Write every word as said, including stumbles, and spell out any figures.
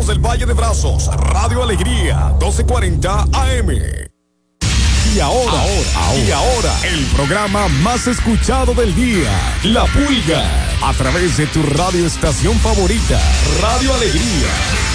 Somos el Valle de Brazos, Radio Alegría, doce cuarenta A M. Y ahora, ahora, ahora, y ahora, el programa más escuchado del día, La Pulga, a través de tu radioestación favorita, Radio Alegría.